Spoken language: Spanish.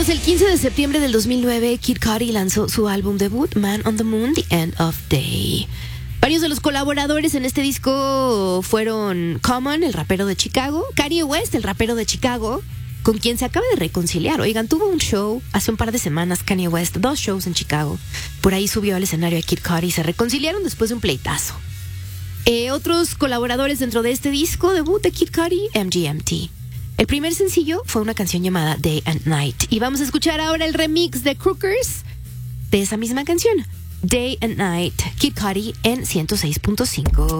Pues el 15 de septiembre del 2009, Kid Cudi lanzó su álbum debut, Man on the Moon, The End of Day. Varios de los colaboradores en este disco fueron Common, el rapero de Chicago, Kanye West, el rapero de Chicago, con quien se acaba de reconciliar. Oigan, tuvo un show hace un par de semanas, Kanye West, 2 shows en Chicago. Por ahí subió al escenario a Kid Cudi y se reconciliaron después de un pleitazo. Otros colaboradores dentro de este disco debut de Kid Cudi, MGMT. El primer sencillo fue una canción llamada Day and Night. Y vamos a escuchar ahora el remix de Crookers de esa misma canción, Day and Night, Kid Cudi en 106.5.